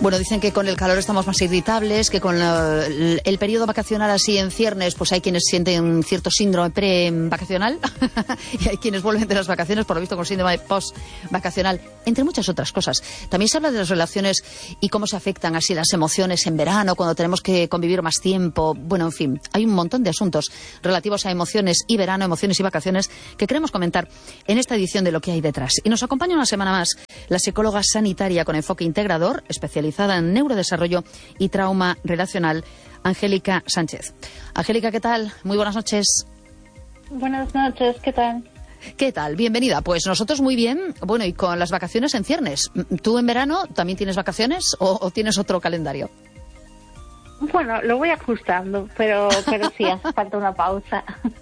Bueno, dicen que con el calor estamos más irritables, que con el periodo vacacional así en ciernes, pues hay quienes sienten cierto síndrome pre-vacacional y hay quienes vuelven de las vacaciones, por lo visto, con síndrome post-vacacional, entre muchas otras cosas. También se habla de las relaciones y cómo se afectan así las emociones en verano, cuando tenemos que convivir más tiempo. Bueno, en fin, hay un montón de asuntos relativos a emociones y verano, emociones y vacaciones que queremos comentar en esta edición de Lo que hay detrás. Y nos acompaña una semana más la psicóloga sanitaria con enfoque integrador, especializada en neurodesarrollo y trauma relacional, Angélica Sánchez. Angélica, ¿qué tal? Muy buenas noches. Buenas noches, ¿qué tal? ¿Qué tal? Bienvenida. Pues nosotros muy bien. Bueno, y con las vacaciones en ciernes. ¿Tú en verano también tienes vacaciones o tienes otro calendario? Bueno, lo voy ajustando, pero sí, hace falta una pausa.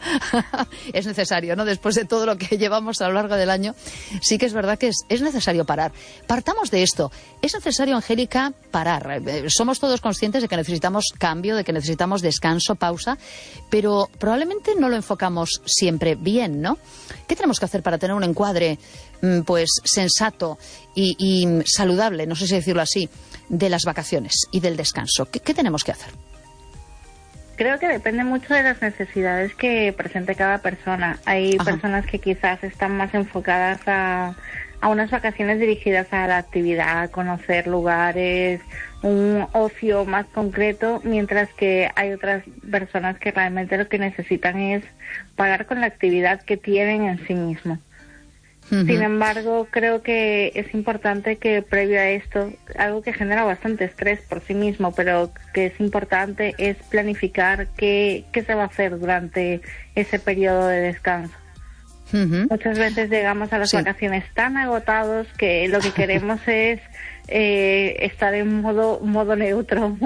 Es necesario, ¿no? Después de todo lo que llevamos a lo largo del año, sí que es verdad que es necesario parar. Partamos de esto. Es necesario, Angélica, parar. Somos todos conscientes de que necesitamos cambio, de que necesitamos descanso, pausa, pero probablemente no lo enfocamos siempre bien, ¿no? ¿Qué tenemos que hacer para tener un encuadre, pues, sensato y saludable, no sé si decirlo así, de las vacaciones y del descanso? ¿Qué tenemos que hacer? Creo que depende mucho de las necesidades que presente cada persona. Hay personas que quizás están más enfocadas a unas vacaciones dirigidas a la actividad, a conocer lugares, un ocio más concreto, mientras que hay otras personas que realmente lo que necesitan es parar con la actividad que tienen en sí mismo. Sin embargo, creo que es importante que previo a esto, algo que genera bastante estrés por sí mismo, pero que es importante, es planificar qué se va a hacer durante ese periodo de descanso. Muchas veces llegamos a las vacaciones tan agotados que lo que queremos es estar en modo neutro,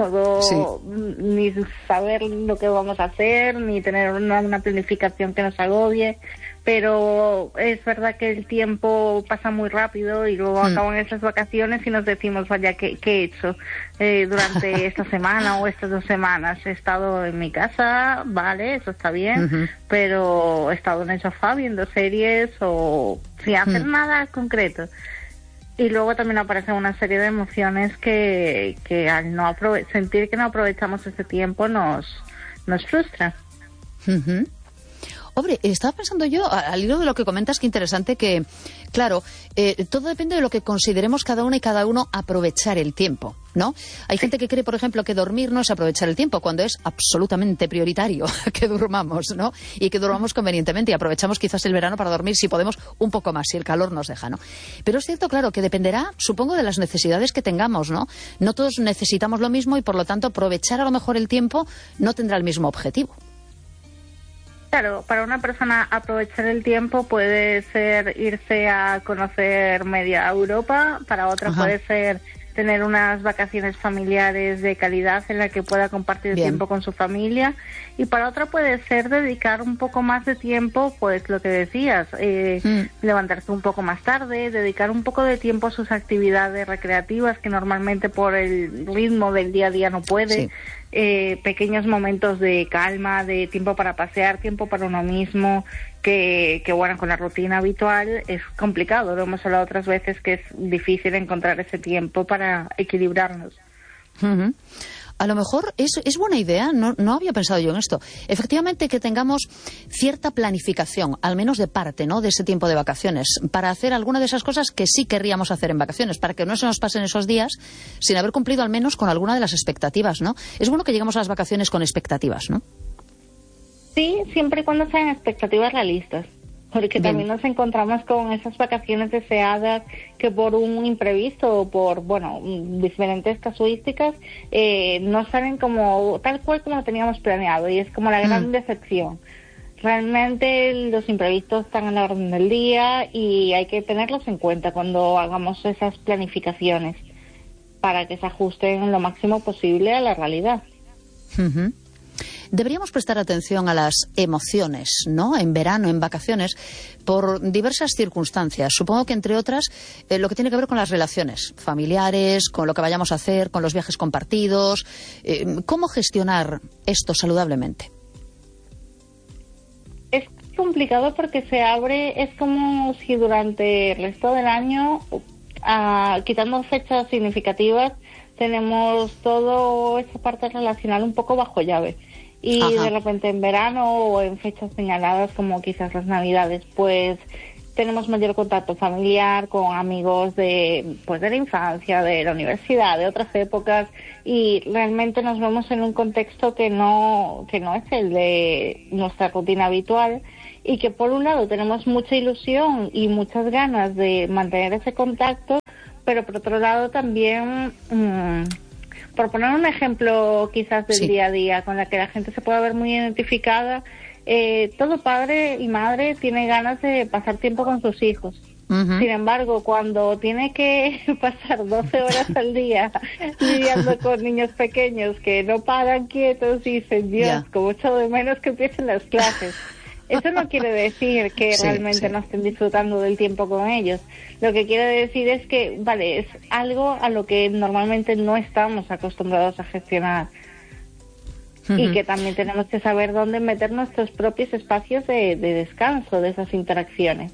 ni saber lo que vamos a hacer, ni tener una planificación que nos agobie. Pero es verdad que el tiempo pasa muy rápido y luego acaban esas vacaciones y nos decimos, vaya, ¿qué he hecho durante esta semana o estas 2 semanas? He estado en mi casa, vale, eso está bien, pero he estado en el sofá viendo series o sin hacer nada concreto. Y luego también aparecen una serie de emociones que al no sentir que no aprovechamos ese tiempo nos frustra. Hombre, estaba pensando yo, al hilo de lo que comentas, que interesante que, claro, todo depende de lo que consideremos cada una y cada uno aprovechar el tiempo, ¿no? Hay gente que cree, por ejemplo, que dormir no es aprovechar el tiempo, cuando es absolutamente prioritario que durmamos, ¿no? Y que durmamos convenientemente y aprovechamos quizás el verano para dormir si podemos un poco más, si el calor nos deja, ¿no? Pero es cierto, claro, que dependerá, supongo, de las necesidades que tengamos, ¿no? No todos necesitamos lo mismo y, por lo tanto, aprovechar a lo mejor el tiempo no tendrá el mismo objetivo. Claro, para una persona aprovechar el tiempo puede ser irse a conocer media Europa, para otra puede ser tener unas vacaciones familiares de calidad en la que pueda compartir tiempo con su familia, y para otra puede ser dedicar un poco más de tiempo, pues lo que decías, levantarse un poco más tarde, dedicar un poco de tiempo a sus actividades recreativas que normalmente por el ritmo del día a día no puede. Pequeños momentos de calma, de tiempo para pasear, tiempo para uno mismo, que bueno, con la rutina habitual es complicado. Lo hemos hablado otras veces que es difícil encontrar ese tiempo para equilibrarnos. A lo mejor es buena idea, no había pensado yo en esto. Efectivamente, que tengamos cierta planificación, al menos de parte, ¿no?, de ese tiempo de vacaciones, para hacer alguna de esas cosas que sí querríamos hacer en vacaciones, para que no se nos pasen esos días sin haber cumplido al menos con alguna de las expectativas, ¿no? Es bueno que lleguemos a las vacaciones con expectativas, ¿no? Sí, siempre y cuando sean expectativas realistas. Porque también nos encontramos con esas vacaciones deseadas que por un imprevisto o por, diferentes casuísticas no salen como tal cual como lo teníamos planeado, y es como la gran decepción. Realmente los imprevistos están en la orden del día y hay que tenerlos en cuenta cuando hagamos esas planificaciones para que se ajusten lo máximo posible a la realidad. Deberíamos prestar atención a las emociones, ¿no?, en verano, en vacaciones, por diversas circunstancias. Supongo que, entre otras, lo que tiene que ver con las relaciones familiares, con lo que vayamos a hacer, con los viajes compartidos. ¿Cómo gestionar esto saludablemente? Es complicado porque es como si durante el resto del año, quitando fechas significativas, tenemos toda esa parte relacional un poco bajo llave. Y Ajá. de repente en verano o en fechas señaladas como quizás las Navidades, pues tenemos mayor contacto familiar con amigos de la infancia, de la universidad, de otras épocas, y realmente nos vemos en un contexto que no es el de nuestra rutina habitual, y que por un lado tenemos mucha ilusión y muchas ganas de mantener ese contacto, pero por otro lado también, por poner un ejemplo quizás del día a día con la que la gente se pueda ver muy identificada, todo padre y madre tiene ganas de pasar tiempo con sus hijos. Sin embargo, cuando tiene que pasar 12 horas al día lidiando con niños pequeños que no paran quietos y dicen, Dios, como echo de menos que empiecen las clases. Eso no quiere decir que realmente no estén disfrutando del tiempo con ellos. Lo que quiere decir es que, vale, es algo a lo que normalmente no estamos acostumbrados a gestionar. Y que también tenemos que saber dónde meter nuestros propios espacios de descanso de esas interacciones.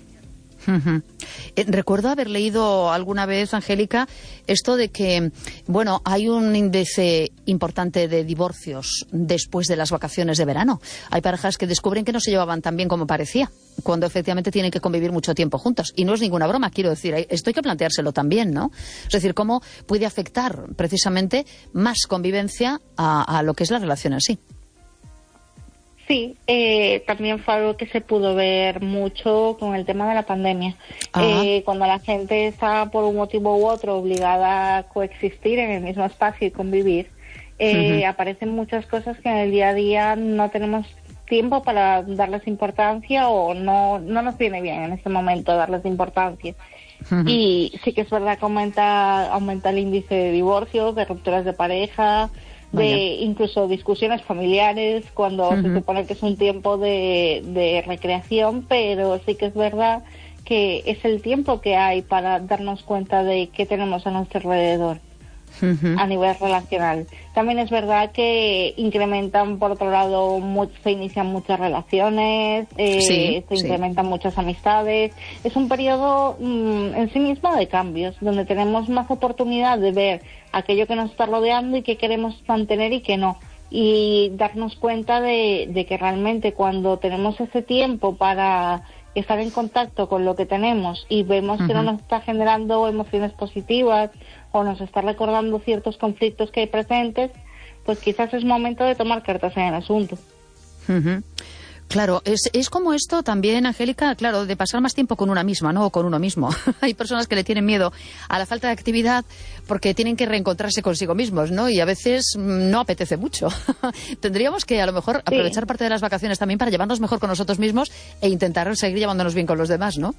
Recuerdo haber leído alguna vez, Angélica, esto de que, bueno, hay un índice importante de divorcios después de las vacaciones de verano. Hay parejas que descubren que no se llevaban tan bien como parecía, cuando efectivamente tienen que convivir mucho tiempo juntos. Y no es ninguna broma, quiero decir, esto hay que planteárselo también, ¿no? Es decir, cómo puede afectar precisamente más convivencia a lo que es la relación en sí. Sí, también fue algo que se pudo ver mucho con el tema de la pandemia. Cuando la gente está por un motivo u otro obligada a coexistir en el mismo espacio y convivir, aparecen muchas cosas que en el día a día no tenemos tiempo para darles importancia, o no nos viene bien en este momento darles importancia. Y sí que es verdad que aumenta el índice de divorcios, de rupturas de pareja, de incluso discusiones familiares, cuando se supone que es un tiempo de recreación, pero sí que es verdad que es el tiempo que hay para darnos cuenta de qué tenemos a nuestro alrededor a nivel relacional. También es verdad que incrementan, por otro lado, se inician muchas relaciones, se incrementan muchas amistades. Es un periodo en sí mismo de cambios, donde tenemos más oportunidad de ver aquello que nos está rodeando y que queremos mantener y que no. Y darnos cuenta de que realmente cuando tenemos ese tiempo para estar en contacto con lo que tenemos y vemos que no nos está generando emociones positivas o nos está recordando ciertos conflictos que hay presentes, pues quizás es momento de tomar cartas en el asunto. Claro, es como esto también, Angélica, claro, de pasar más tiempo con una misma, ¿no? O con uno mismo. Hay personas que le tienen miedo a la falta de actividad porque tienen que reencontrarse consigo mismos, ¿no? Y a veces no apetece mucho. Tendríamos que, a lo mejor, aprovechar parte de las vacaciones también para llevarnos mejor con nosotros mismos e intentar seguir llevándonos bien con los demás, ¿no?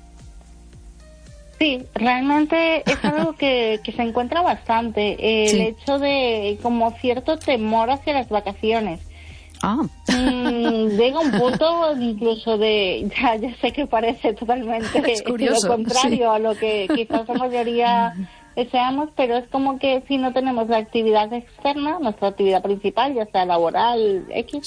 Sí, realmente es algo que se encuentra bastante. El hecho de como cierto temor hacia las vacaciones. Llega un punto incluso de, ya sé que parece totalmente lo contrario a lo que quizás la mayoría deseamos, pero es como que si no tenemos la actividad externa, nuestra actividad principal, ya sea laboral,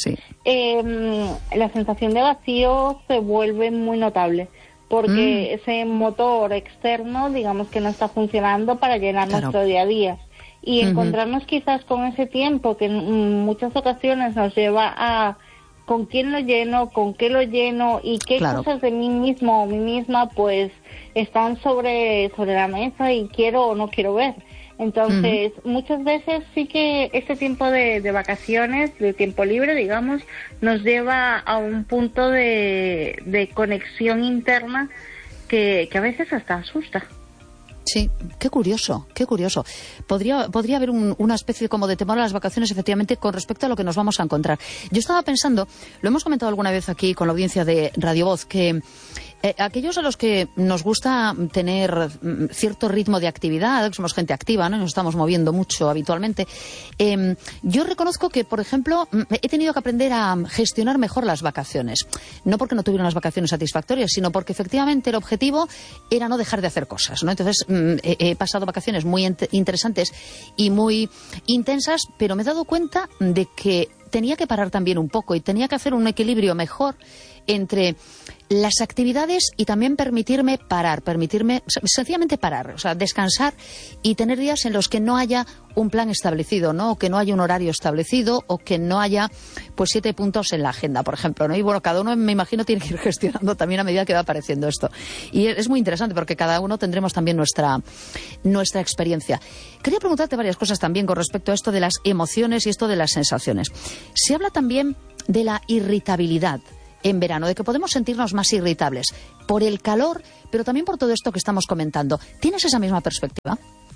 la sensación de vacío se vuelve muy notable, porque ese motor externo, digamos que no está funcionando para llenar nuestro día a día. Y encontrarnos quizás con ese tiempo que en muchas ocasiones nos lleva a con quién lo lleno, con qué lo lleno y qué cosas de mí mismo o mí misma pues están sobre la mesa y quiero o no quiero ver. Entonces, muchas veces sí que este tiempo de vacaciones, de tiempo libre, digamos, nos lleva a un punto de conexión interna que a veces hasta asusta. Sí, qué curioso, qué curioso. Podría haber una especie como de temor a las vacaciones, efectivamente, con respecto a lo que nos vamos a encontrar. Yo estaba pensando, lo hemos comentado alguna vez aquí con la audiencia de Radio Voz, que aquellos a los que nos gusta tener cierto ritmo de actividad, que somos gente activa, ¿no? Nos estamos moviendo mucho habitualmente. Yo reconozco que, por ejemplo, he tenido que aprender a gestionar mejor las vacaciones. No porque no tuviera unas vacaciones satisfactorias, sino porque efectivamente el objetivo era no dejar de hacer cosas, ¿no? Entonces, he pasado vacaciones muy interesantes y muy intensas, pero me he dado cuenta de que tenía que parar también un poco y tenía que hacer un equilibrio mejor entre las actividades y también permitirme sencillamente parar, o sea, descansar y tener días en los que no haya un plan establecido, ¿no? O que no haya un horario establecido o que no haya, pues, 7 puntos en la agenda, por ejemplo, ¿no? Y bueno, cada uno, me imagino, tiene que ir gestionando también a medida que va apareciendo esto. Y es muy interesante porque cada uno tendremos también nuestra experiencia. Quería preguntarte varias cosas también con respecto a esto de las emociones y esto de las sensaciones. Se habla también de la irritabilidad en verano, de que podemos sentirnos más irritables por el calor, pero también por todo esto que estamos comentando. ¿Tienes esa misma perspectiva?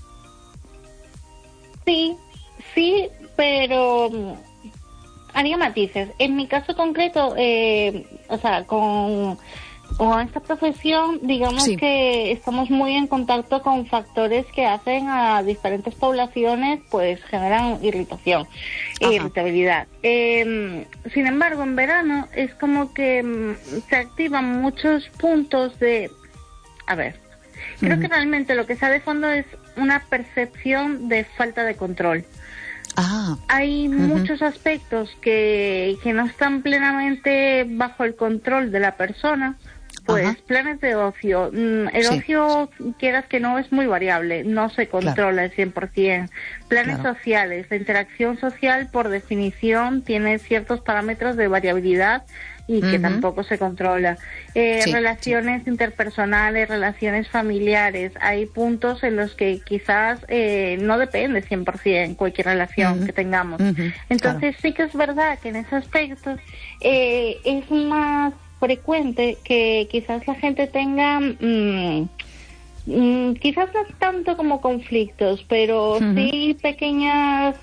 Sí, pero haría matices. En mi caso concreto, o sea, con esta profesión, digamos que estamos muy en contacto con factores que hacen a diferentes poblaciones, pues generan irritación e irritabilidad. Sin embargo, en verano es como que se activan muchos puntos de... A ver, creo que realmente lo que está de fondo es una percepción de falta de control. Hay muchos aspectos que no están plenamente bajo el control de la persona. Pues planes de ocio. El ocio, quieras que no, es muy variable, no se controla al 100%. Planes sociales, la interacción social por definición tiene ciertos parámetros de variabilidad y que tampoco se controla. Relaciones interpersonales, relaciones familiares, hay puntos en los que quizás no depende 100% cualquier relación que tengamos. Entonces sí que es verdad que en ese aspecto es más frecuente que quizás la gente tenga quizás no tanto como conflictos, pero sí pequeños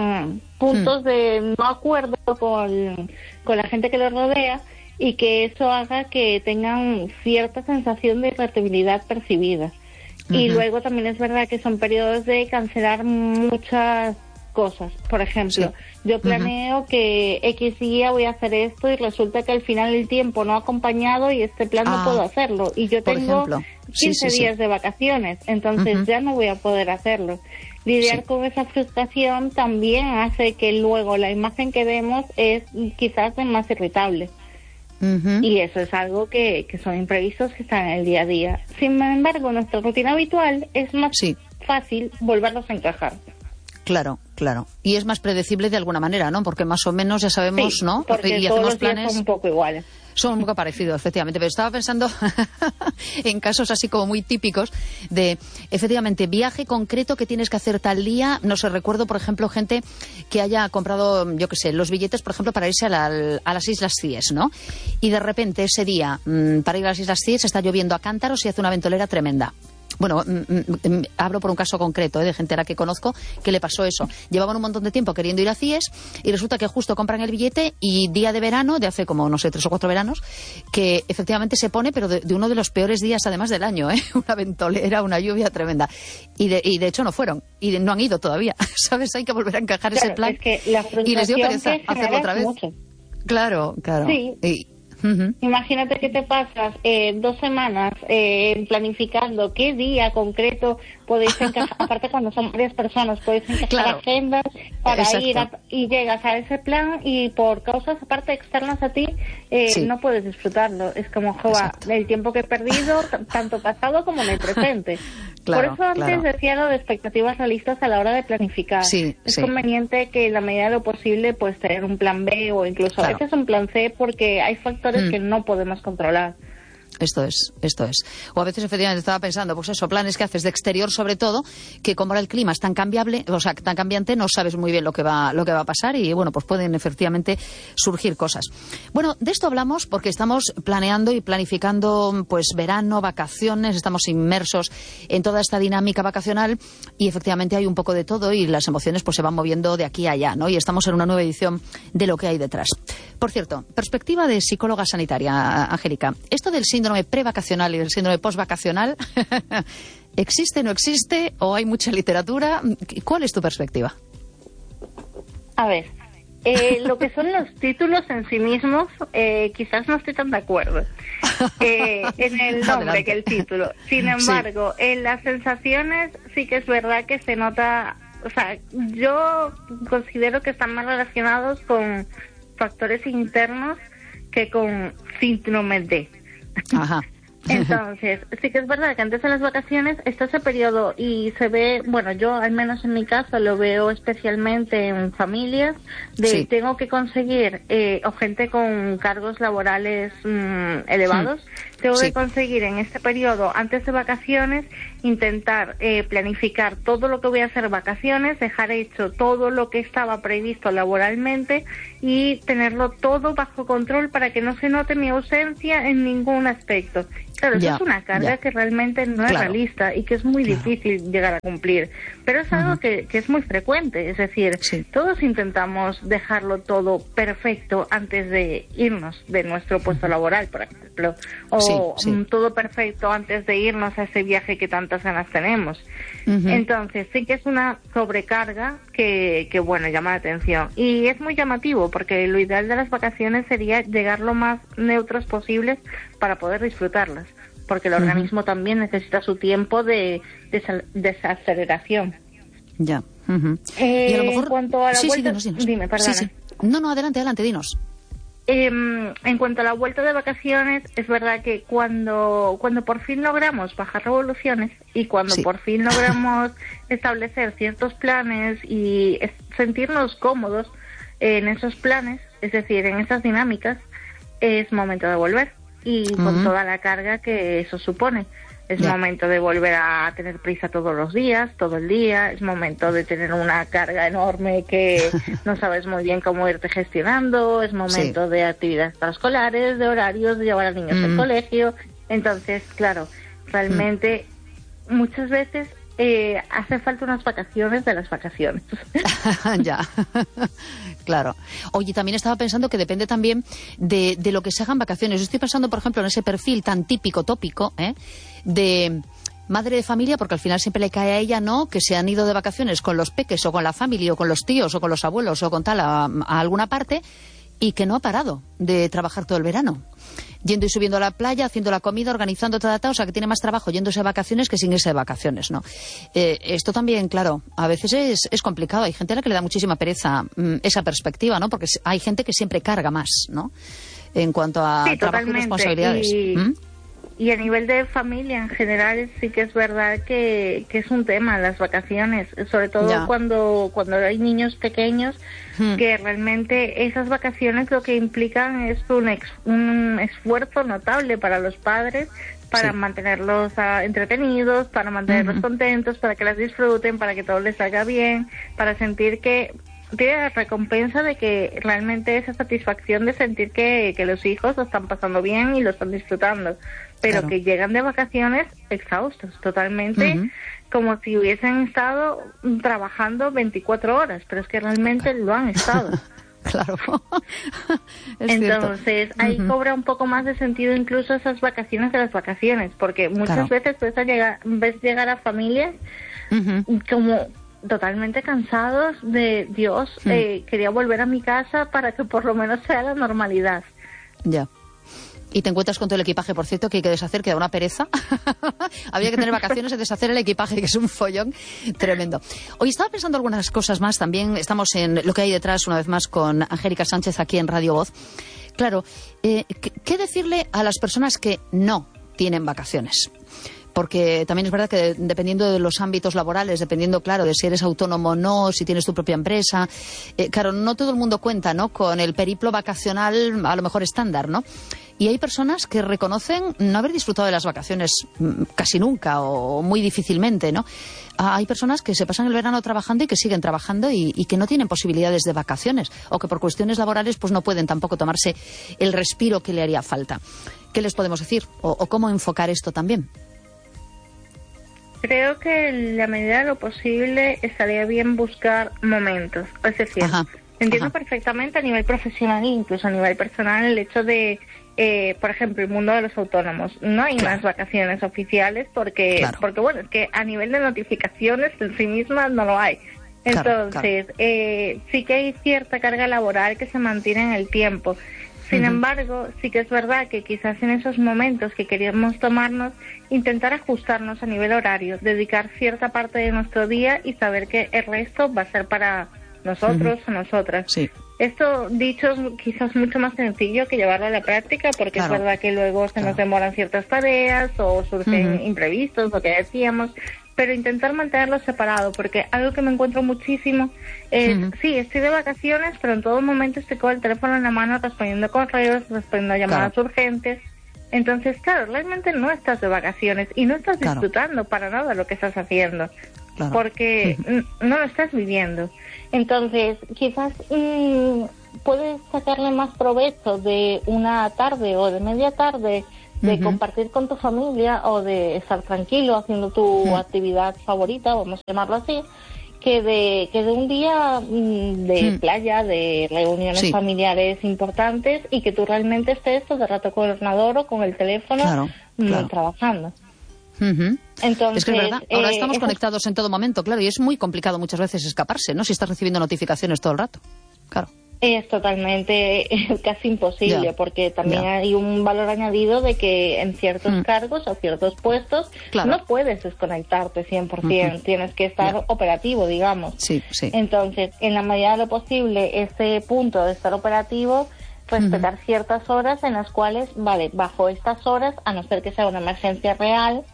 puntos de no acuerdo con la gente que los rodea, y que eso haga que tengan cierta sensación de irritabilidad percibida. Y luego también es verdad que son periodos de cancelar muchas cosas. Por ejemplo, yo planeo que X día voy a hacer esto y resulta que al final el tiempo no ha acompañado y este plan no puedo hacerlo. Y yo tengo 15 días de vacaciones, entonces ya no voy a poder hacerlo. Lidiar con esa frustración también hace que luego la imagen que demos es quizás más irritable. Y eso es algo que son imprevistos que están en el día a día. Sin embargo, nuestra rutina habitual es más fácil volverlos a encajar. Claro. Y es más predecible de alguna manera, ¿no? Porque más o menos ya sabemos, ¿no? Porque y todos hacemos los días planes son un poco iguales. Son un poco parecidos, efectivamente, pero estaba pensando en casos así como muy típicos de, efectivamente, viaje concreto que tienes que hacer tal día. No sé, recuerdo, por ejemplo, gente que haya comprado, yo qué sé, los billetes, por ejemplo, para irse a las Islas Cíes, ¿no? Y de repente ese día, para ir a las Islas Cíes, está lloviendo a cántaros y hace una ventolera tremenda. Bueno, hablo por un caso concreto, de gente a la que conozco que le pasó eso. Llevaban un montón de tiempo queriendo ir a Cíes y resulta que justo compran el billete y día de verano, de hace como, no sé, 3 o 4 veranos, que efectivamente se pone, pero de uno de los peores días además del año, una ventolera, una lluvia tremenda. Y de hecho no fueron, y no han ido todavía, ¿sabes? Hay que volver a encajar ese plan. Es que la y les dio pereza hacerlo otra vez. Mucho. Claro. Sí. Imagínate que te pasas 2 semanas planificando qué día concreto podéis encajar, aparte cuando son varias personas, podéis encajar agendas para ir y llegas a ese plan y por causas aparte externas a ti no puedes disfrutarlo. Es como, el tiempo que he perdido, tanto pasado como en el presente. Por eso antes decía lo de expectativas realistas a la hora de planificar. Es conveniente que en la medida de lo posible pues tener un plan B o incluso a veces un plan C, porque hay factores que no podemos controlar. Esto es. O a veces, efectivamente, estaba pensando, pues eso, planes que haces de exterior sobre todo, que como ahora el clima es tan cambiable, o sea, tan cambiante, no sabes muy bien lo que va a pasar y, bueno, pues pueden efectivamente surgir cosas. Bueno, de esto hablamos porque estamos planeando y planificando, pues, verano, vacaciones, estamos inmersos en toda esta dinámica vacacional y, efectivamente, hay un poco de todo y las emociones, pues, se van moviendo de aquí a allá, ¿no? Y estamos en una nueva edición de lo que hay detrás. Por cierto, perspectiva de psicóloga sanitaria, Angélica, esto del síndrome prevacacional y del síndrome postvacacional, ¿existe, no existe o hay mucha literatura? ¿Cuál es tu perspectiva? A ver, lo que son los títulos en sí mismos, quizás no estoy tan de acuerdo en el nombre que el título. Sin embargo, en las sensaciones sí que es verdad que se nota, o sea, yo considero que están más relacionados con factores internos que con síndrome de. Ajá. Entonces, sí que es verdad que antes de las vacaciones está ese periodo y se ve, bueno, yo al menos en mi caso lo veo especialmente en familias de Sí. tengo que conseguir, o gente con cargos laborales elevados, tengo Sí. que conseguir en este periodo, antes de vacaciones, intentar planificar todo lo que voy a hacer vacaciones, dejar hecho todo lo que estaba previsto laboralmente y tenerlo todo bajo control para que no se note mi ausencia en ningún aspecto. Claro, eso Ya, es una carga ya. que realmente no es Claro. realista y que es muy difícil llegar a cumplir. Pero es algo que es muy frecuente. Es decir, Sí. todos intentamos dejarlo todo perfecto antes de irnos de nuestro puesto laboral, por ejemplo. O Sí, sí. todo perfecto antes de irnos a ese viaje que tantas ganas tenemos. Ujú. Entonces, sí que es una sobrecarga que, bueno, llama la atención. Y es muy llamativo porque lo ideal de las vacaciones sería llegar lo más neutros posibles para poder disfrutarlas. Porque el organismo también necesita su tiempo de desaceleración. Ya. Ujú. Y a lo mejor... En cuanto a la sí, vuelta... sí, dinos. Dime, perdona. Sí, sí. No, adelante, dinos. En cuanto a la vuelta de vacaciones, es verdad que cuando por fin logramos bajar revoluciones y cuando Sí. por fin logramos establecer ciertos planes y sentirnos cómodos en esos planes, es decir, en esas dinámicas, es momento de volver y con toda la carga que eso supone. Es momento de volver a tener prisa todos los días, todo el día. Es momento de tener una carga enorme que no sabes muy bien cómo irte gestionando. Es momento de actividades extraescolares, de horarios, de llevar a niños al colegio. Entonces, claro, realmente muchas veces hace falta unas vacaciones de las vacaciones. Ya, claro. Oye, también estaba pensando que depende también de lo que se hagan vacaciones. Yo estoy pensando, por ejemplo, en ese perfil tan típico, tópico, de madre de familia, porque al final siempre le cae a ella, ¿no?, que se han ido de vacaciones con los peques o con la familia o con los tíos o con los abuelos o con tal a alguna parte y que no ha parado de trabajar todo el verano. Yendo y subiendo a la playa, haciendo la comida, organizando tal, o sea, que tiene más trabajo yéndose de vacaciones que sin irse de vacaciones, ¿no? Esto también, claro, a veces es complicado. Hay gente a la que le da muchísima pereza esa perspectiva, ¿no? Porque hay gente que siempre carga más, ¿no?, en cuanto a trabajo y responsabilidades. Y a nivel de familia en general sí que es verdad que es un tema las vacaciones, sobre todo cuando hay niños pequeños, que realmente esas vacaciones lo que implican es un esfuerzo notable para los padres para mantenerlos entretenidos, para mantenerlos contentos, para que las disfruten, para que todo les salga bien, para sentir que tiene la recompensa de que realmente esa satisfacción de sentir que los hijos lo están pasando bien y lo están disfrutando, pero que llegan de vacaciones exhaustos, totalmente como si hubiesen estado trabajando 24 horas, pero es que realmente lo han estado. Claro. Entonces, ahí cobra un poco más de sentido incluso esas vacaciones de las vacaciones, porque muchas veces ves llegar a familias como totalmente cansados de Dios, quería volver a mi casa para que por lo menos sea la normalidad. Ya. Y te encuentras con todo el equipaje, por cierto, que hay que deshacer, que da una pereza. Había que tener vacaciones y deshacer el equipaje, que es un follón tremendo. Hoy estaba pensando algunas cosas más. También estamos en lo que hay detrás, una vez más, con Angélica Sánchez aquí en Radio Voz. Claro, ¿qué decirle a las personas que no tienen vacaciones? Porque también es verdad que dependiendo de los ámbitos laborales, dependiendo, claro, de si eres autónomo o no, si tienes tu propia empresa, claro, no todo el mundo cuenta, ¿no?, con el periplo vacacional a lo mejor estándar, ¿no? Y hay personas que reconocen no haber disfrutado de las vacaciones casi nunca o muy difícilmente, ¿no? Hay personas que se pasan el verano trabajando y que siguen trabajando y que no tienen posibilidades de vacaciones o que por cuestiones laborales pues no pueden tampoco tomarse el respiro que le haría falta. ¿Qué les podemos decir? ¿O cómo enfocar esto también? Creo que en la medida de lo posible estaría bien buscar momentos. Es decir, entiendo perfectamente a nivel profesional e incluso a nivel personal el hecho de, por ejemplo, el mundo de los autónomos. No hay unas vacaciones oficiales porque bueno, es que a nivel de notificaciones en sí mismas no lo hay. Entonces, sí que hay cierta carga laboral que se mantiene en el tiempo. Sin embargo, sí que es verdad que quizás en esos momentos que queríamos tomarnos, intentar ajustarnos a nivel horario, dedicar cierta parte de nuestro día y saber que el resto va a ser para nosotros o nosotras. Esto dicho es quizás mucho más sencillo que llevarlo a la práctica, porque es verdad que luego se nos demoran ciertas tareas o surgen imprevistos, lo que decíamos, pero intentar mantenerlo separado, porque algo que me encuentro muchísimo es, sí, estoy de vacaciones, pero en todo momento estoy con el teléfono en la mano respondiendo correos, respondiendo llamadas urgentes. Entonces, claro, realmente no estás de vacaciones y no estás disfrutando para nada lo que estás haciendo, porque no lo estás viviendo. Entonces, quizás puedes sacarle más provecho de una tarde o de media tarde de compartir con tu familia o de estar tranquilo haciendo tu actividad favorita, vamos a llamarlo así, que de un día de playa, de reuniones familiares importantes, y que tú realmente estés todo el rato con el ordenador o con el teléfono trabajando. Entonces, es que es verdad, ahora estamos conectados en todo momento, claro, y es muy complicado muchas veces escaparse, ¿no? Si estás recibiendo notificaciones todo el rato, claro. Es totalmente, casi imposible, porque también hay un valor añadido de que en ciertos cargos o ciertos puestos no puedes desconectarte 100%, tienes que estar operativo, digamos. Entonces, en la medida de lo posible, ese punto de estar operativo, respetar ciertas horas en las cuales, vale, bajo estas horas, a no ser que sea una emergencia real,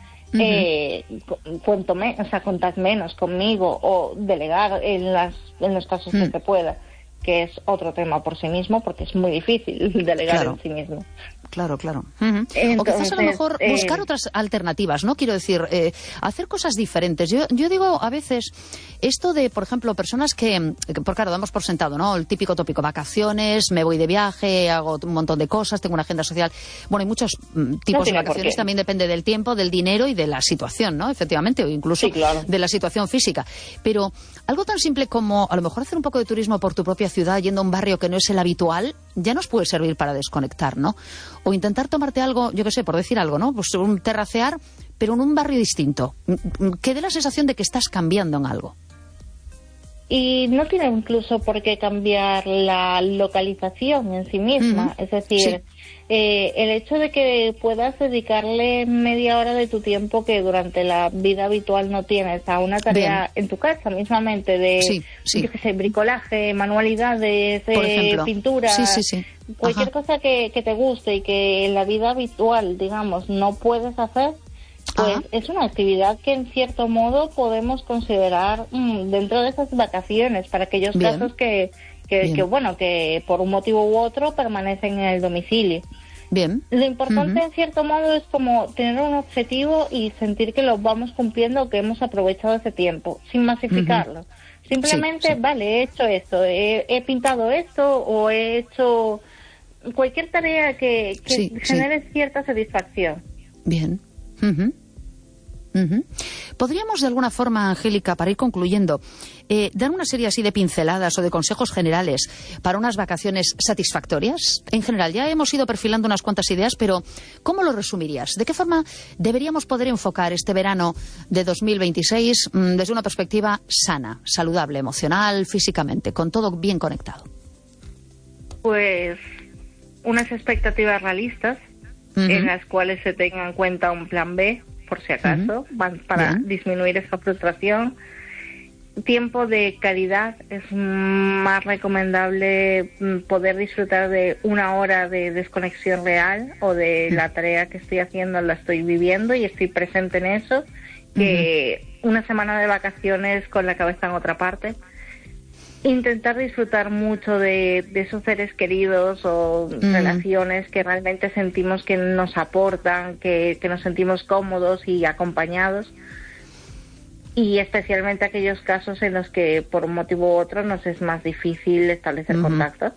contad menos conmigo o delegar en los casos que se pueda, que es otro tema por sí mismo, porque es muy difícil delegar en sí mismo. Claro. Entonces, o quizás a lo mejor buscar otras alternativas, ¿no? Quiero decir, hacer cosas diferentes. Yo digo a veces esto de, por ejemplo, personas que por claro, damos por sentado, ¿no? El típico tópico, vacaciones, me voy de viaje, hago un montón de cosas, tengo una agenda social. Bueno, hay muchos tipos de vacaciones, también depende del tiempo, del dinero y de la situación, ¿no? Efectivamente, o incluso de la situación física. Pero algo tan simple como, a lo mejor, hacer un poco de turismo por tu propia ciudad, yendo a un barrio que no es el habitual, ya nos puede servir para desconectar, ¿no? O intentar tomarte algo, yo qué sé, por decir algo, ¿no? Pues un terracear, pero en un barrio distinto. Que dé la sensación de que estás cambiando en algo. Y no tiene incluso por qué cambiar la localización en sí misma. Es decir, el hecho de que puedas dedicarle media hora de tu tiempo que durante la vida habitual no tienes a una tarea en tu casa mismamente de, yo qué sé, bricolaje, manualidades, pintura, cualquier cosa que te guste y que en la vida habitual, digamos, no puedes hacer, pues es una actividad que en cierto modo podemos considerar dentro de esas vacaciones para aquellos casos que por un motivo u otro permanecen en el domicilio. Lo importante en cierto modo es como tener un objetivo y sentir que lo vamos cumpliendo, que hemos aprovechado ese tiempo, sin masificarlo. Simplemente, vale, he hecho esto, he pintado esto o he hecho cualquier tarea que genere cierta satisfacción. Bien. ¿Podríamos de alguna forma, Angélica, para ir concluyendo, dar una serie así de pinceladas o de consejos generales para unas vacaciones satisfactorias? En general, ya hemos ido perfilando unas cuantas ideas, pero ¿cómo lo resumirías? ¿De qué forma deberíamos poder enfocar este verano de 2026 desde una perspectiva sana, saludable, emocional, físicamente, con todo bien conectado? Pues unas expectativas realistas en las cuales se tenga en cuenta un plan B, por si acaso, para disminuir esa frustración. Tiempo de calidad, es más recomendable poder disfrutar de una hora de desconexión real o de la tarea que estoy haciendo, la estoy viviendo y estoy presente en eso, que una semana de vacaciones con la cabeza en otra parte. Intentar disfrutar mucho de esos seres queridos o relaciones que realmente sentimos que nos aportan, que nos sentimos cómodos y acompañados, y especialmente aquellos casos en los que por un motivo u otro nos es más difícil establecer contacto.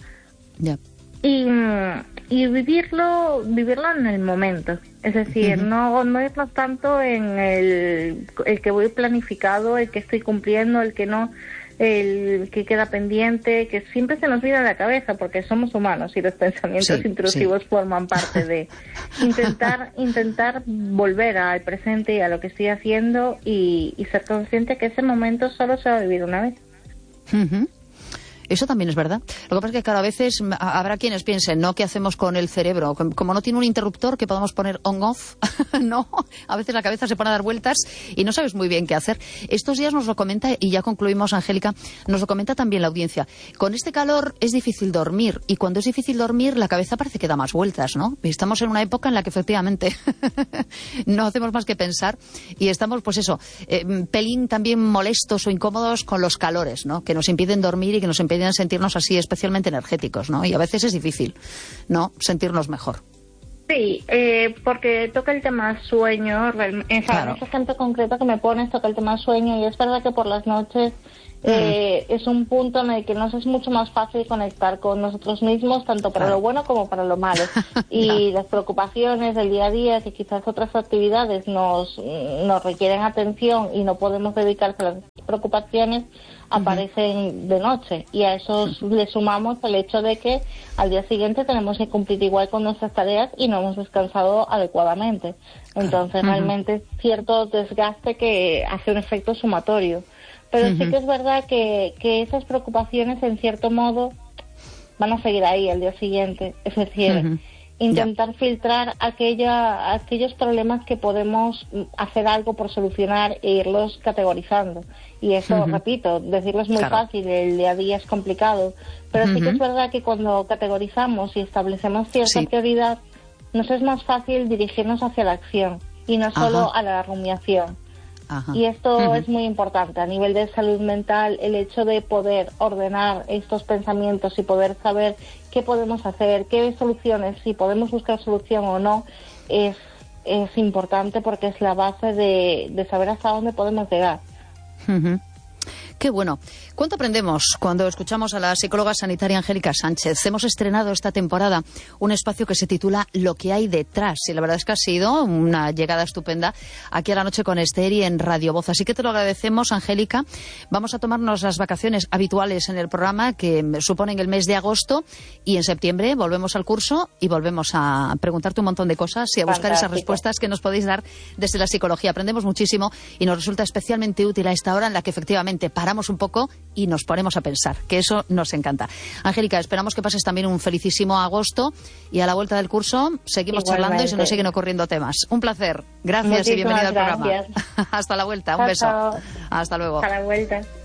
Y vivirlo en el momento, es decir, no irnos tanto en el que voy planificado, el que estoy cumpliendo, el que no, el que queda pendiente, que siempre se nos viene a la cabeza porque somos humanos y los pensamientos intrusivos forman parte de intentar volver al presente y a lo que estoy haciendo y ser consciente que ese momento solo se va a vivir una vez. Eso también es verdad. Lo que pasa es que, claro, a veces habrá quienes piensen, ¿no? ¿Qué hacemos con el cerebro? Como no tiene un interruptor que podamos poner on-off, no, a veces la cabeza se pone a dar vueltas y no sabes muy bien qué hacer. Estos días nos lo comenta, y ya concluimos, Angélica, nos lo comenta también la audiencia. Con este calor es difícil dormir, y cuando es difícil dormir la cabeza parece que da más vueltas, ¿no? Estamos en una época en la que efectivamente no hacemos más que pensar y estamos, pues eso, pelín también molestos o incómodos con los calores, ¿no? Que nos impiden dormir y que nos impiden sentirnos así especialmente energéticos, ¿no? Y a veces es difícil, ¿no? Sentirnos mejor. Sí, porque toca el tema sueño, Claro. ese ejemplo concreto que me pones toca el tema sueño, y es verdad que por las noches es un punto en el que nos es mucho más fácil conectar con nosotros mismos, tanto para Claro. lo bueno como para lo malo. Y las preocupaciones del día a día, que quizás otras actividades nos requieren atención y no podemos dedicarse a las preocupaciones, aparecen de noche, y a eso le sumamos el hecho de que al día siguiente tenemos que cumplir igual con nuestras tareas y no hemos descansado adecuadamente. Entonces realmente es cierto desgaste que hace un efecto sumatorio. Pero sí que es verdad que esas preocupaciones en cierto modo van a seguir ahí al día siguiente. Es decir, intentar filtrar aquellos problemas que podemos hacer algo por solucionar e irlos categorizando. Y eso, repito, decirlo es muy fácil, el día a día es complicado, pero sí que es verdad que cuando categorizamos y establecemos cierta prioridad, nos es más fácil dirigirnos hacia la acción y no solo a la rumiación. Y esto es muy importante a nivel de salud mental, el hecho de poder ordenar estos pensamientos y poder saber qué podemos hacer, qué soluciones, si podemos buscar solución o no, es importante, porque es la base de saber hasta dónde podemos llegar. Qué bueno. ¿Cuánto aprendemos cuando escuchamos a la psicóloga sanitaria Angélica Sánchez? Hemos estrenado esta temporada un espacio que se titula Lo que hay detrás, y la verdad es que ha sido una llegada estupenda aquí a La Noche con Esther y en Radio Voz. Así que te lo agradecemos, Angélica. Vamos a tomarnos las vacaciones habituales en el programa, que suponen el mes de agosto, y en septiembre volvemos al curso y volvemos a preguntarte un montón de cosas y a buscar esas respuestas que nos podéis dar desde la psicología. Aprendemos muchísimo y nos resulta especialmente útil a esta hora en la que efectivamente paramos un poco y nos ponemos a pensar, que eso nos encanta. Angélica, esperamos que pases también un felicísimo agosto, y a la vuelta del curso seguimos charlando y se nos siguen ocurriendo temas. Un placer. Gracias y bienvenida al programa. Hasta la vuelta. Un beso. Chao. Hasta luego. Hasta la vuelta.